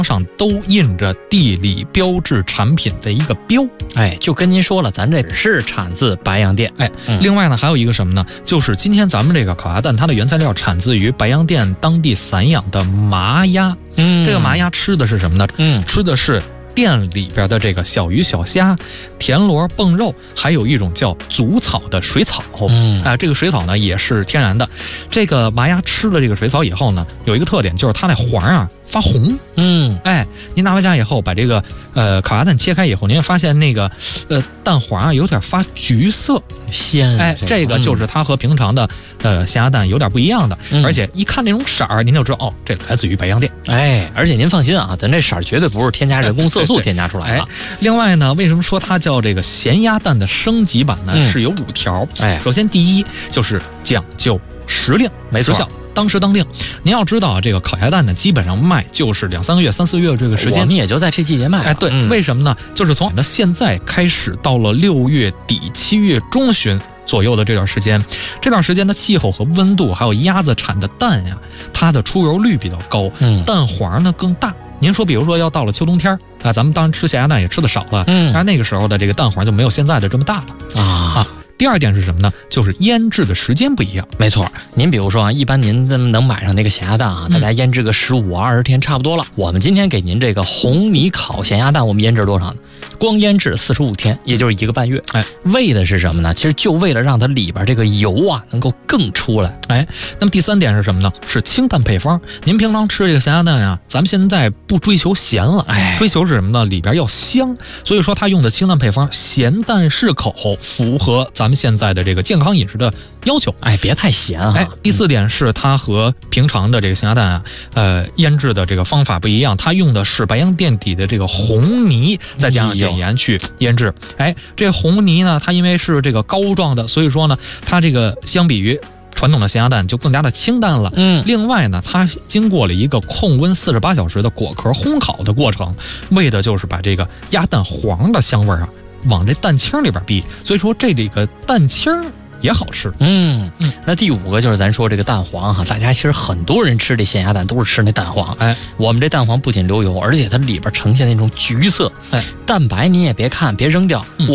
上都印着地理标志产品的一个标。 哎，就跟您说了，咱这是产自白洋淀。 另外呢，还有一个什么呢？就是今天咱们这个烤鸭蛋，它的原材料产自于白洋淀当地散养的麻鸭。这个麻鸭吃的是什么呢？吃的是店里边的这个小鱼小虾、田螺、蹦肉，还有一种叫祖草的水草。这个水草呢也是天然的。这个麻鸭吃了这个水草以后呢，有一个特点，就是它那黄啊发红。您拿回家以后，把这个烤鸭蛋切开以后，您会发现那个蛋黄啊有点发橘色， 鲜。 这个就是它和平常的咸鸭蛋有点不一样的，而且一看那种色儿，您就知道哦，这来自于白洋淀。 而且您放心啊，咱这色儿绝对不是添加人工色素添加出来的。 另外呢，为什么说它叫这个咸鸭蛋的升级版呢？是有5条。首先第一就是讲究时令， 没错， 当时当令。您要知道啊，这个烤鸭蛋呢，基本上卖就是2、3个月、3、4个月这个时间， 我们也就在这季节卖。 对，为什么呢？就是从现在开始到了6月底、7月中旬左右的这段时间，这段时间的气候和温度，还有鸭子产的蛋呀，它的出油率比较高，蛋黄呢更大。您说，比如说要到了秋冬天啊，咱们当然吃咸鸭蛋也吃的少了，但是那个时候的这个蛋黄就没有现在的这么大了。第二点是什么呢？就是腌制的时间不一样。 没错，您比如说啊，一般您能买上那个咸鸭蛋啊，大家腌制个15、20天差不多了。我们今天给您这个红泥烤咸鸭蛋，我们腌制多少呢？光腌制45天，也就是1个半月。为的是什么呢？其实就为了让它里边这个油啊能够更出来。 那么第3点是什么呢？是清淡配方。您平常吃这个咸鸭蛋啊，咱们现在不追求咸了，追求是什么呢？里边要香。所以说它用的清淡配方，咸淡适口，符合咱们现在的这个健康饮食的要求。 别太咸啊。 第4点是它和平常的这个咸鸭蛋啊，腌制的这个方法不一样，它用的是白洋淀底的这个红泥，再加上碘盐去腌制。这红泥呢，它因为是这个膏状的，所以说呢，它这个相比于传统的咸鸭蛋就更加的清淡了。另外呢，它经过了一个控温48小时的果壳烘烤的过程，为的就是把这个鸭蛋黄的香味啊往这蛋清里边逼，所以说这个蛋清也好吃。 那第5个就是咱说这个蛋黄哈，大家其实很多人吃这咸鸭蛋都是吃那蛋黄。我们这蛋黄不仅流油，而且它里边呈现那种橘色。蛋白您也别看，别扔掉。